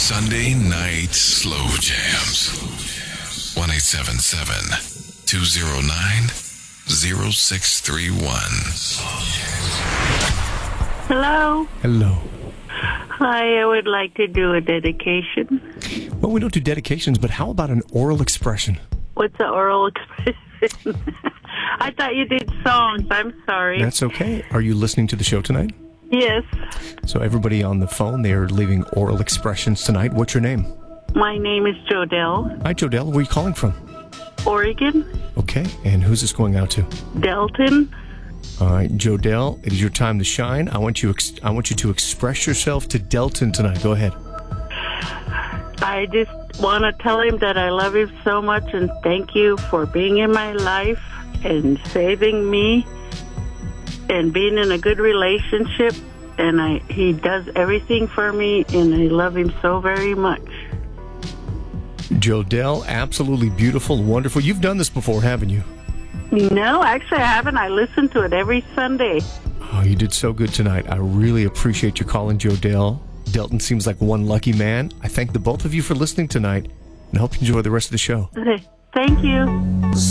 Sunday night slow jams. 1-877-209-0631. Hello. Hello. Hi, I would like to do a dedication. Well, we don't do dedications, but how about an oral expression? What's the oral expression? I thought you did songs. I'm sorry. That's okay. Are you listening to the show tonight? Yes. So everybody on the phone, they are leaving oral expressions tonight. What's your name? My name is Jodelle. Hi, Jodelle. Where are you calling from? Oregon. Okay. And who's this going out to? Delton. All right, Jodelle, it is your time to shine. I want you to express yourself to Delton tonight. Go ahead. I just want to tell him that I love him so much and thank you for being in my life and saving me and being in a good relationship. And he does everything for me, and I love him so very much. Jodelle, absolutely beautiful, wonderful. You've done this before, haven't you? No, actually I haven't. I listen to it every Sunday. Oh, you did so good tonight. I really appreciate you calling, Jodelle. Delton seems like one lucky man. I thank the both of you for listening tonight, and hope you enjoy the rest of the show. Okay. Thank you.